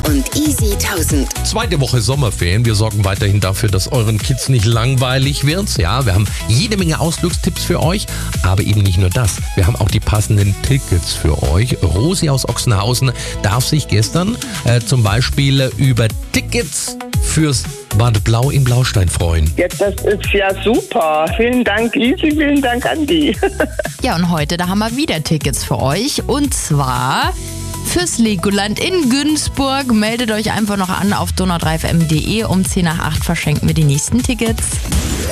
und Easy 1000. Zweite Woche Sommerferien. Wir sorgen weiterhin dafür, dass euren Kids nicht langweilig wird. Ja, wir haben jede Menge Ausflugstipps für euch. Aber eben nicht nur das. Wir haben auch die passenden Tickets für euch. Rosi aus Ochsenhausen darf sich gestern zum Beispiel über Tickets fürs Bad Blau in Blaustein freuen. Ja, das ist ja super. Vielen Dank, Easy, vielen Dank, Andi. Ja, und heute, da haben wir wieder Tickets für euch. Und zwar fürs Legoland in Günzburg. Meldet euch einfach noch an auf donau3fm.de. Um 10 nach 8 verschenken wir die nächsten Tickets.